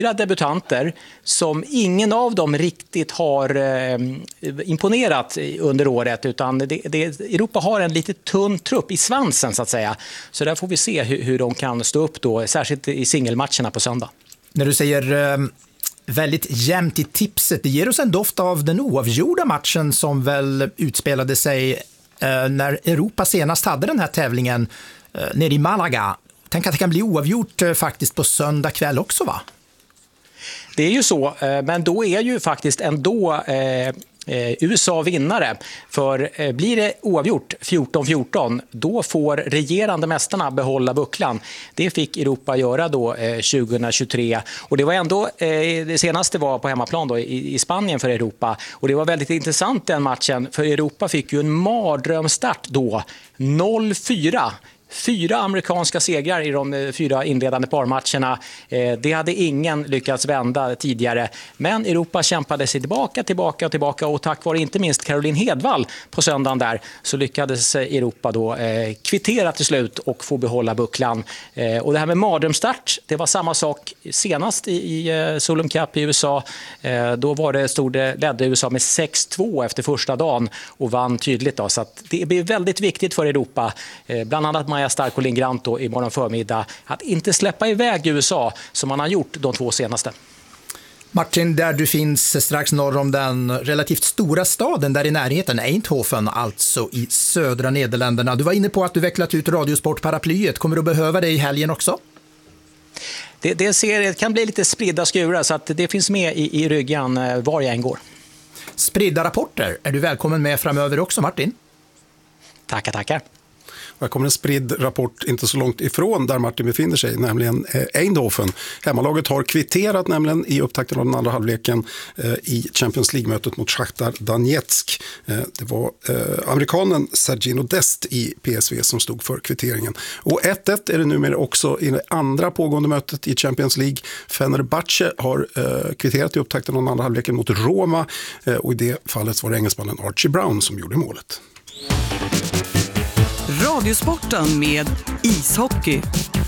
debutanter som ingen av dem riktigt har imponerat under året, utan Europa har en lite tunn trupp i svansen så att säga. Så där får vi se hur de kan stå upp då, särskilt i singelmatcherna på söndag. När du säger väldigt jämnt i tipset, det ger oss en doft av den oavgjorda matchen som väl utspelade sig när Europa senast hade den här tävlingen nere i Malaga. Tänk att det kan bli oavgjort faktiskt på söndag kväll också, va? Det är ju så, men då är ju faktiskt ändå USA vinnare. För blir det oavgjort 14-14, då får regerande mästarna behålla bucklan. Det fick Europa göra då 2023. Och det var ändå, det senaste var på hemmaplan då, i Spanien för Europa. Och det var väldigt intressant den matchen, för Europa fick ju en mardrömstart då, 0-4. 4 amerikanska segrar i de 4 inledande parmatcherna. Det hade ingen lyckats vända tidigare. Men Europa kämpade sig tillbaka och tack vare inte minst Caroline Hedvall på söndagen där så lyckades Europa då kvittera till slut och få behålla bucklan. Och det här med mardrömstart, det var samma sak senast i Solheim Cup i USA. Då ledde USA med 6-2 efter första dagen och vann tydligt då. Så att det blir väldigt viktigt för Europa, bland annat Maja Stark och Lingrant i morgon förmiddag, att inte släppa iväg USA som man har gjort de 2 senaste. Martin, där du finns strax norr om den relativt stora staden där i närheten, Eindhoven, alltså i södra Nederländerna. Du var inne på att du vecklat ut Radiosport-paraplyet. Kommer du att behöva det i helgen också? Det kan bli lite spridda skurar, så att det finns med i ryggen var jag än går. Spridda rapporter. Är du välkommen med framöver också, Martin? Tackar. Här kommer en spridd rapport inte så långt ifrån där Martin befinner sig, nämligen Eindhoven. Hemmalaget har kvitterat nämligen i upptakten av den andra halvleken i Champions League-mötet mot Shakhtar Donetsk. Det var amerikanen Sergino Dest i PSV som stod för kvitteringen. Och 1-1 är det numera också i det andra pågående mötet i Champions League. Fenerbahce har kvitterat i upptakten av den andra halvleken mot Roma, och i det fallet var det engelsmannen Archie Brown som gjorde målet. Radiosporten med ishockey.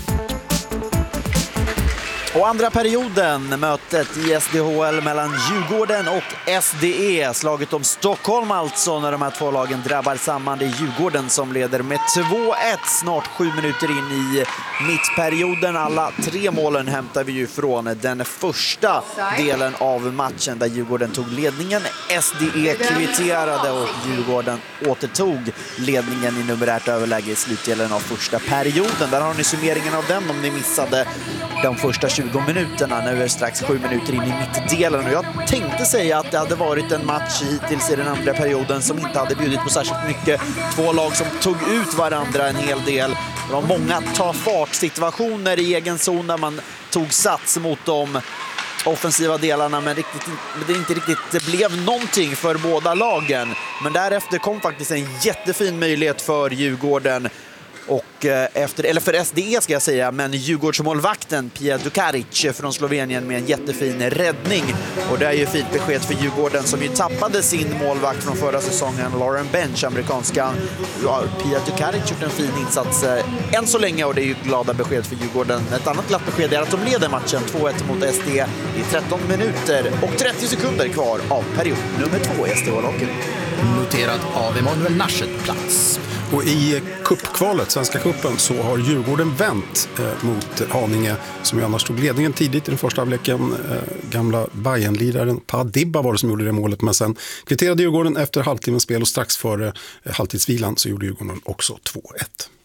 Och andra perioden, mötet i SDHL mellan Djurgården och SDE. Slaget om Stockholm alltså, när de här 2 lagen drabbar samman. Det är Djurgården som leder med 2-1 snart 7 minuter in i mittperioden. Alla 3 målen hämtar vi ju från den första delen av matchen där Djurgården tog ledningen. SDE kvitterade och Djurgården återtog ledningen i numerärt överläge i slutdelen av första perioden. Där har ni summeringen av den om ni missade de första 20 minuterna. Nu är det strax 7 minuter in i mittdelen och jag tänkte säga att det hade varit en match hittills i den andra perioden som inte hade bjudit på särskilt mycket. 2 lag som tog ut varandra en hel del. Det var många ta-fart-situationer i egen zon där man tog sats mot de offensiva delarna, men det inte riktigt blev någonting för båda lagen. Men därefter kom faktiskt en jättefin möjlighet för Djurgården. Och för SDE ska jag säga, men Djurgårdsmålvakten Pia Dukaric från Slovenien med en jättefin räddning. Och det är ju fint besked för Djurgården som ju tappade sin målvakt från förra säsongen, Lauren Bench, amerikanskan. Pia Dukaric gjort en fin insats än så länge och det är ju glada besked för Djurgården. Ett annat glatt besked är att de leder matchen 2-1 mot SDE i 13 minuter och 30 sekunder kvar av period nummer 2 i SDH-locken. Noterad av Emanuel Naschet plats. Och i cupkvalet, Svenska cupen, så har Djurgården vänt mot Haninge som ju annars tog ledningen tidigt i den första halvleken. Gamla Bayern-liraren Padibba var det som gjorde det målet, men sen kvitterade Djurgården efter halvtimmens spel och strax före halvtidsvilan så gjorde Djurgården också 2-1.